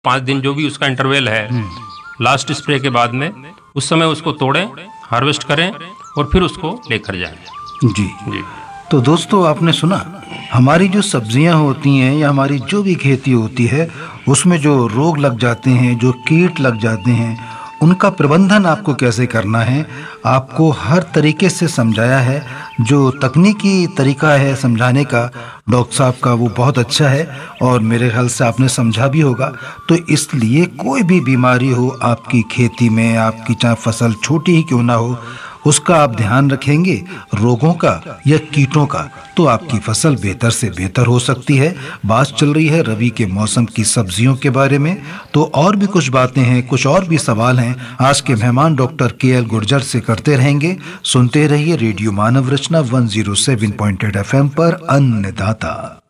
5 दिन जो भी उसका इंटरवल है, लास्ट स्प्रे के बाद में उस समय उसको तोड़ें, हार्वेस्ट करें और फिर उसको लेकर जाएं। जी जी तो दोस्तों, आपने सुना, हमारी जो सब्जियां होती हैं या हमारी जो भी खेती होती है उसमें जो रोग लग जाते हैं, जो कीट लग जाते हैं, उनका प्रबंधन आपको कैसे करना है, आपको हर तरीके से समझाया है। जो तकनीकी तरीका है समझाने का डॉक्टर साहब का, वो बहुत अच्छा है और मेरे ख्याल से आपने समझा भी होगा। तो इसलिए कोई भी बीमारी हो आपकी खेती में, आपकी चाहे फसल छोटी ही क्यों ना हो, उसका आप ध्यान रखेंगे, रोगों का या कीटों का, तो आपकी फसल बेहतर से बेहतर हो सकती है। बात चल रही है रबी के मौसम की सब्जियों के बारे में, तो और भी कुछ बातें हैं, कुछ और भी सवाल हैं, आज के मेहमान डॉक्टर KL गुर्जर से करते रहेंगे। सुनते रहिए रेडियो मानव रचना 107.8 FM पर अन्नदाता।